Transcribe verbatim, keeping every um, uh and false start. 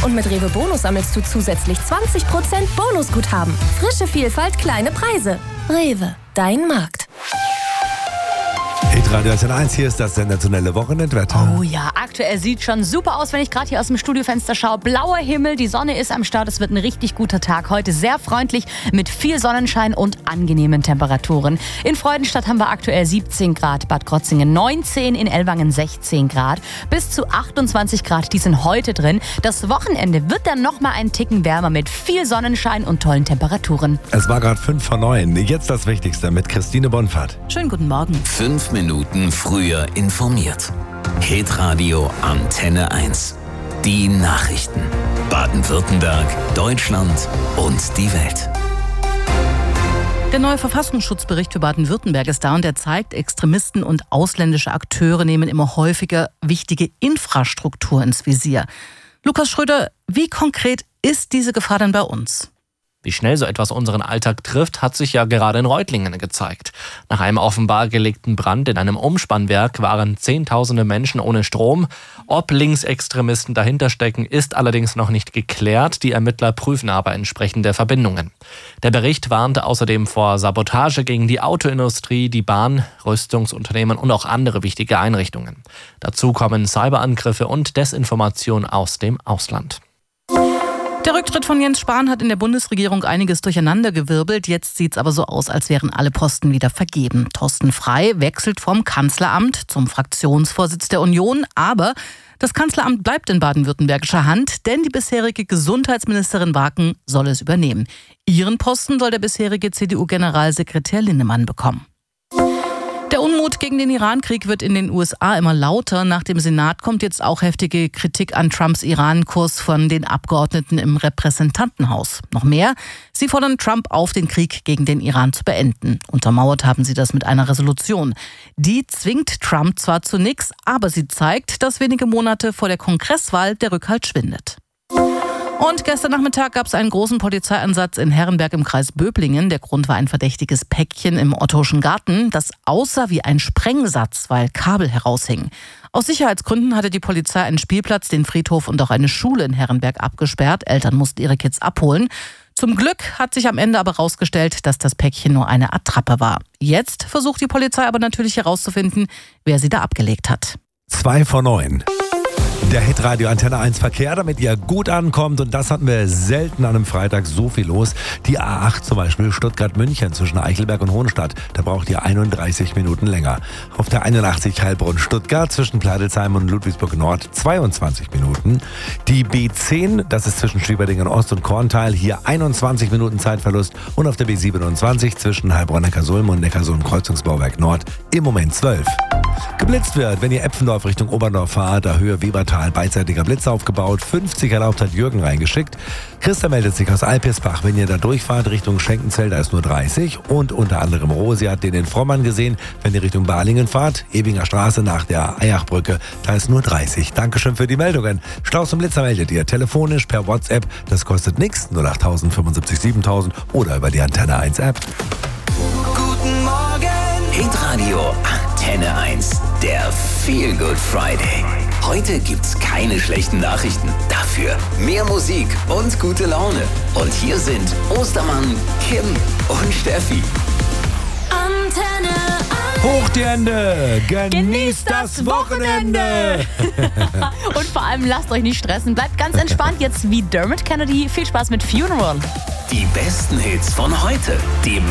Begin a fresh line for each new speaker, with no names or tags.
Und mit Rewe Bonus sammelst du zusätzlich zwanzig Prozent Bonusguthaben. Frische Vielfalt, kleine Preise. Rewe, dein Markt.
Hitradio S N eins, hier ist das sensationelle Wochenendwetter.
Oh ja, aktuell sieht schon super aus, wenn ich gerade hier aus dem Studiofenster schaue. Blauer Himmel, die Sonne ist am Start. Es wird ein richtig guter Tag. Heute sehr freundlich mit viel Sonnenschein und angenehmen Temperaturen. In Freudenstadt haben wir aktuell siebzehn Grad, Bad Krotzingen neunzehn, in Ellwangen sechzehn Grad. Bis zu achtundzwanzig Grad, die sind heute drin. Das Wochenende wird dann nochmal einen Ticken wärmer mit viel Sonnenschein und tollen Temperaturen.
Es war gerade fünf vor neun. Jetzt das Wichtigste mit Christine Bonfahrt.
Schönen guten Morgen.
Fünf Minuten früher informiert. Hitradio Antenne eins. Die Nachrichten. Baden-Württemberg, Deutschland und die Welt.
Der neue Verfassungsschutzbericht für Baden-Württemberg ist da und er zeigt, Extremisten und ausländische Akteure nehmen immer häufiger wichtige Infrastruktur ins Visier. Lukas Schröder, wie konkret ist diese Gefahr denn bei uns?
Wie schnell so etwas unseren Alltag trifft, hat sich ja gerade in Reutlingen gezeigt. Nach einem offenbar gelegten Brand in einem Umspannwerk waren Zehntausende Menschen ohne Strom. Ob Linksextremisten dahinter stecken, ist allerdings noch nicht geklärt. Die Ermittler prüfen aber entsprechende Verbindungen. Der Bericht warnte außerdem vor Sabotage gegen die Autoindustrie, die Bahn, Rüstungsunternehmen und auch andere wichtige Einrichtungen. Dazu kommen Cyberangriffe und Desinformation aus dem Ausland.
Der Rücktritt von Jens Spahn hat in der Bundesregierung einiges durcheinandergewirbelt. Jetzt sieht es aber so aus, als wären alle Posten wieder vergeben. Thorsten Frey wechselt vom Kanzleramt zum Fraktionsvorsitz der Union. Aber das Kanzleramt bleibt in baden-württembergischer Hand, denn die bisherige Gesundheitsministerin Waken soll es übernehmen. Ihren Posten soll der bisherige C D U-Generalsekretär Linnemann bekommen. Der Unmut gegen den Iran-Krieg wird in den U S A immer lauter. Nach dem Senat kommt jetzt auch heftige Kritik an Trumps Iran-Kurs von den Abgeordneten im Repräsentantenhaus. Noch mehr, sie fordern Trump auf, den Krieg gegen den Iran zu beenden. Untermauert haben sie das mit einer Resolution. Die zwingt Trump zwar zu nichts, aber sie zeigt, dass wenige Monate vor der Kongresswahl der Rückhalt schwindet. Und gestern Nachmittag gab es einen großen Polizeieinsatz in Herrenberg im Kreis Böblingen. Der Grund war ein verdächtiges Päckchen im Ottoschen Garten, das aussah wie ein Sprengsatz, weil Kabel heraushingen. Aus Sicherheitsgründen hatte die Polizei einen Spielplatz, den Friedhof und auch eine Schule in Herrenberg abgesperrt. Eltern mussten ihre Kids abholen. Zum Glück hat sich am Ende aber herausgestellt, dass das Päckchen nur eine Attrappe war. Jetzt versucht die Polizei aber natürlich herauszufinden, wer sie da abgelegt hat.
Zwei vor neun. Der Hitradio Antenne eins Verkehr, damit ihr gut ankommt. Und das hatten wir selten an einem Freitag so viel los. Die A acht zum Beispiel Stuttgart-München zwischen Eichelberg und Hohenstadt. Da braucht ihr einunddreißig Minuten länger. Auf der einundachtzig Heilbronn-Stuttgart zwischen Pladelsheim und Ludwigsburg-Nord zweiundzwanzig Minuten. Die B zehn, das ist zwischen Schwieberdingen Ost und Korntal. Hier einundzwanzig Minuten Zeitverlust. Und auf der B siebenundzwanzig zwischen Heilbronn-Neckarsulm und Neckarsulm-Kreuzungsbauwerk Nord im Moment zwölf. Geblitzt wird, wenn ihr Epfendorf Richtung Oberndorf fahrt, da Höhe Webertal, beidseitiger Blitz aufgebaut, fünfzig erlaubt, hat Jürgen reingeschickt. Christa meldet sich aus Alpirsbach, wenn ihr da durchfahrt Richtung Schenkenzell, da ist nur dreißig. Und unter anderem Rosi hat den in Frommern gesehen, wenn ihr Richtung Balingen fahrt, Ebinger Straße nach der Eyachbrücke, da ist nur dreißig. Dankeschön für die Meldungen. Staus und Blitzer meldet ihr telefonisch per WhatsApp, das kostet nichts, null acht fünf sieben siebentausend oder über die Antenne eins App.
Guten Morgen! Hitradio Antenne eins, der Feel Good Friday. Heute gibt's keine schlechten Nachrichten. Dafür mehr Musik und gute Laune. Und hier sind Ostermann, Kim und Steffi.
Antenne eins.
Hoch die Hände! Genießt,
Genießt das Wochenende! Und vor allem lasst euch nicht stressen. Bleibt ganz entspannt. Jetzt wie Dermot Kennedy. Viel Spaß mit Funeral.
Die besten Hits von heute, dem